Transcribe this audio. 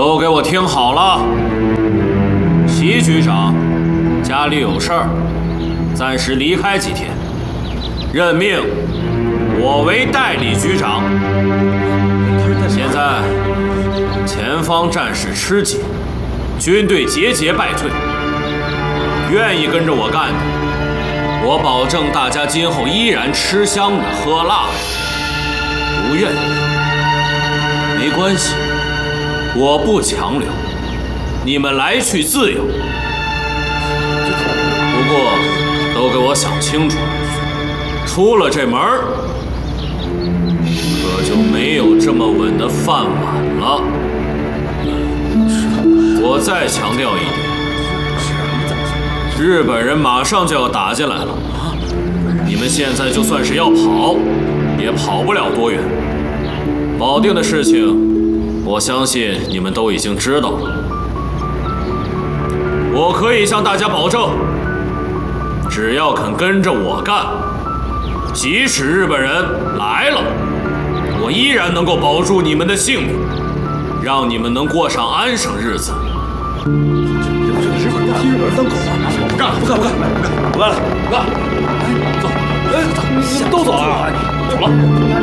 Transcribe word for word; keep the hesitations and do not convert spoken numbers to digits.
都给我听好了，齐局长家里有事儿，暂时离开几天，任命我为代理局长。现在前方战事吃紧，军队节节败退，愿意跟着我干的，我保证大家今后依然吃香的喝辣的；不愿意的，没关系，我不强留，你们来去自由。不过都给我想清楚了，出了这门儿，可就没有这么稳的饭碗了。我再强调一点，日本人马上就要打进来了，你们现在就算是要跑，也跑不了多远。保定的事情，我相信你们都已经知道了。我可以向大家保证，只要肯跟着我干，即使日本人来了，我依然能够保住你们的性命，让你们能过上安生日子。 日本人日本人当狗啊！不干了，不干，不干，不干了，不干了，不干！走，哎，走，你们都走了，走了。